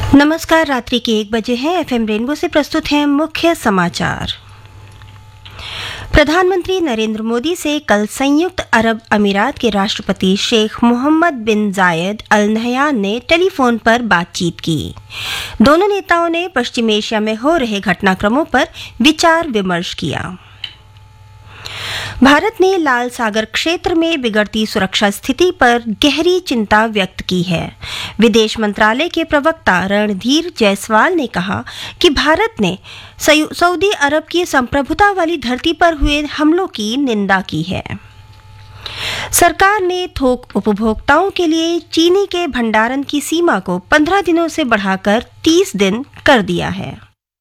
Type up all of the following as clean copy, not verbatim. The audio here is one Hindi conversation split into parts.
नमस्कार। रात्रि के 1 बजे हैं। एफएम रेनबो से प्रस्तुत हैं मुख्य समाचार। प्रधानमंत्री नरेंद्र मोदी से कल संयुक्त अरब अमीरात के राष्ट्रपति शेख मोहम्मद बिन जायद अल नहयान ने टेलीफोन पर बातचीत की। दोनों नेताओं ने पश्चिम एशिया में हो रहे घटनाक्रमों पर विचार विमर्श किया। भारत ने लाल सागर क्षेत्र में बिगड़ती सुरक्षा स्थिति पर गहरी चिंता व्यक्त की है। विदेश मंत्रालय के प्रवक्ता रणधीर जायसवाल ने कहा कि भारत ने सऊदी अरब की संप्रभुता वाली धरती पर हुए हमलों की निंदा की है। सरकार ने थोक उपभोक्ताओं के लिए चीनी के भंडारण की सीमा को 15 दिनों से बढ़ाकर 30 दिन कर दिया है।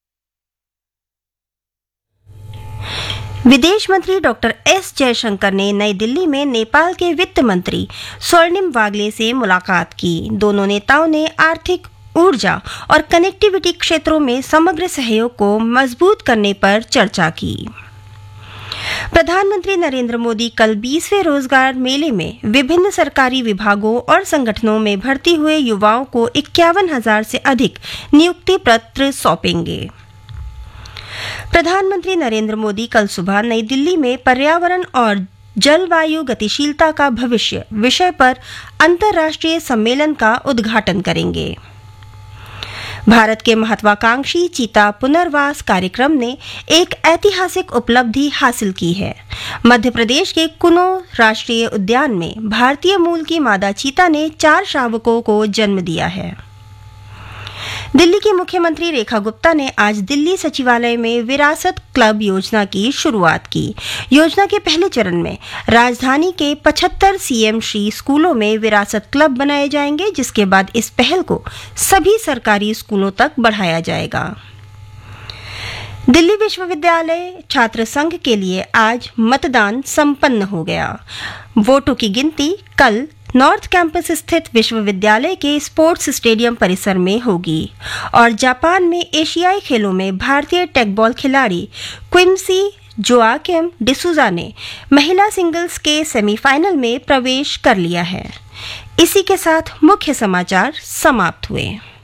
विदेश मंत्री डॉक्टर एस जयशंकर ने नई दिल्ली में नेपाल के वित्त मंत्री स्वर्णिम वाग्ले से मुलाकात की। दोनों नेताओं ने आर्थिक, ऊर्जा और कनेक्टिविटी क्षेत्रों में समग्र सहयोग को मजबूत करने पर चर्चा की। प्रधानमंत्री नरेंद्र मोदी कल 20वें रोजगार मेले में विभिन्न सरकारी विभागों और संगठनों में भर्ती हुए युवाओं को 51,000 से अधिक नियुक्ति पत्र सौंपेंगे। प्रधानमंत्री नरेंद्र मोदी कल सुबह नई दिल्ली में पर्यावरण और जलवायु गतिशीलता का भविष्य विषय पर अंतर्राष्ट्रीय सम्मेलन का उद्घाटन करेंगे। भारत के महत्वाकांक्षी चीता पुनर्वास कार्यक्रम ने एक ऐतिहासिक उपलब्धि हासिल की है। मध्य प्रदेश के कुनो राष्ट्रीय उद्यान में भारतीय मूल की मादा चीता ने 4 शावकों को जन्म दिया है। दिल्ली की मुख्यमंत्री रेखा गुप्ता ने आज दिल्ली सचिवालय में विरासत क्लब योजना की शुरुआत की। योजना के पहले चरण में राजधानी के 75 सीएमसी स्कूलों में विरासत क्लब बनाए जाएंगे, जिसके बाद इस पहल को सभी सरकारी स्कूलों तक बढ़ाया जाएगा। दिल्ली विश्वविद्यालय छात्र संघ के लिए आज मतदान संपन्न हो गया। वोटों की गिनती कल नॉर्थ कैंपस स्थित विश्वविद्यालय के स्पोर्ट्स स्टेडियम परिसर में होगी। और जापान में एशियाई खेलों में भारतीय टेकबॉल खिलाड़ी क्विंसी जोआकिम डिसूजा ने महिला सिंगल्स के सेमीफाइनल में प्रवेश कर लिया है। इसी के साथ मुख्य समाचार समाप्त हुए।